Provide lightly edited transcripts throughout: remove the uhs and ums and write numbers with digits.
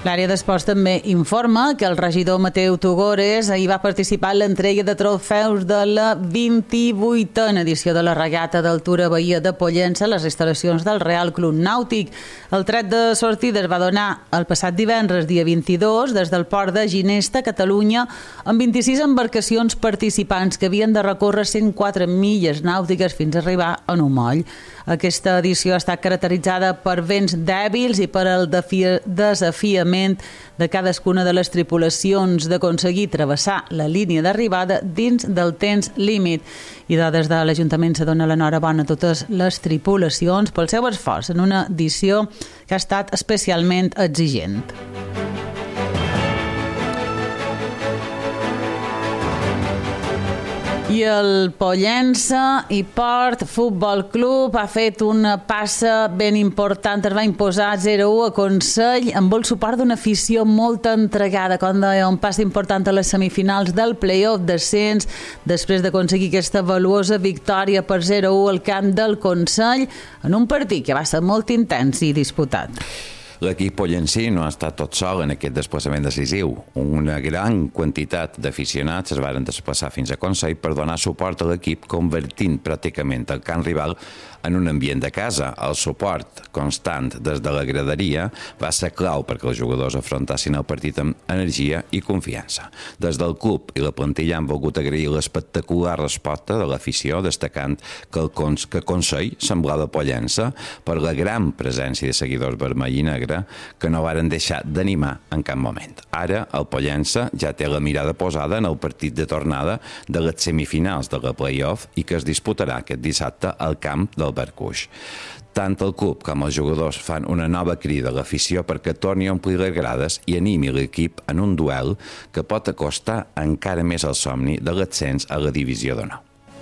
L'àrea d'esports també informa que el regidor Mateu Tugores ahir va participar en l'entrega de trofeus de la 28a edició de la regata d'altura Bahia de Pollença a les instal·lacions del Real Club Nàutic. El tret de sortida es va donar el passat divendres, dia 22, des del port de Ginesta, Catalunya, amb 26 embarcacions participants que havien de recórrer 104 milles nàutiques fins a arribar a un moll. Aquesta edició ha estat caracteritzada per vents dèbils i per el desafiament de cadascuna de les tripulacions d'aconseguir travessar la línia d'arribada dins del temps límit. I des de l'Ajuntament se dona l'enhorabona a totes les tripulacions pel seu esforç en una edició que ha estat especialment exigent. I el Pollença i Port Futbol Club ha fet una passa ben important, es va imposar 0-1 a Consell amb el suport d'una afició molt entregada, com deia, un pas important a les semifinals del play-off d'ascens després d'aconseguir aquesta valuosa victòria per 0-1 al camp del Consell en un partit que va ser molt intens i disputat. L'equip pollencí no ha estat tot sol en aquest desplaçament decisiu. Una gran quantitat d'aficionats es varen desplaçar fins a Consell per donar suport a l'equip, convertint pràcticament el camp rival en un ambient de casa. El suport constant des de la graderia va ser clau perquè els jugadors afrontassin el partit amb energia i confiança. Des del club i la plantilla han volgut agrair l'espectacular resposta de l'afició, destacant que Consell semblava Pollença per la gran presència de seguidors vermell i negre que no varen deixar d'animar en cap moment. Ara, el Pollença ja té la mirada posada en el partit de tornada de les semifinals de la play-off i que es disputarà aquest dissabte al camp del Barcuix. Tant el club com els jugadors fan una nova crida a l'afició perquè torni a omplir les grades i animi l'equip en un duel que pot acostar encara més el somni de l'ascens a la divisió d'honor.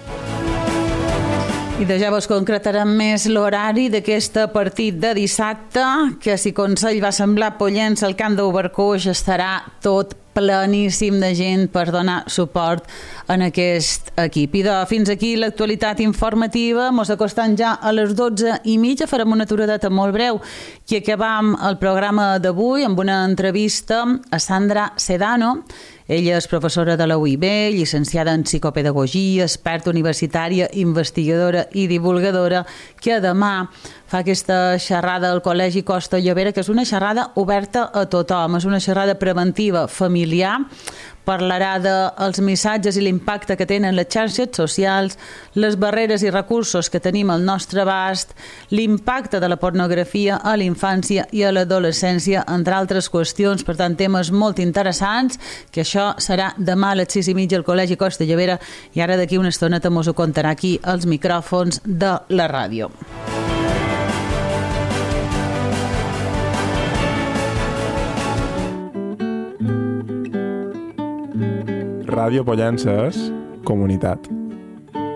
I de ja vos concretarem més l'horari d'aquest partit de dissabte, que si Consell va semblar Pollença, al camp del Barcuix estarà tot pleníssim de gent per donar suport en aquest equip. I fins aquí l'actualitat informativa. Mos acostant ja a les 12:30. Farem una aturadeta molt breu i acabam el programa d'avui amb una entrevista a Sandra Sedano. Ella és professora de la UIB, llicenciada en psicopedagogia, experta universitària, investigadora i divulgadora, que demà fa aquesta xerrada al Col·legi Costa Llobera, que és una xerrada oberta a tothom, és una xerrada preventiva familiar. Parlarà dels missatges i l'impacte que tenen les xarxes socials, les barreres i recursos que tenim al nostre abast, l'impacte de la pornografia a la infància i a l'adolescència, entre altres qüestions. Per tant, temes molt interessants, que això serà demà a les 6:30 al Col·legi Costa Llobera, i ara d'aquí una estoneta mos ho contarà aquí als micròfons de la ràdio. Ràdio Pollença és comunitat.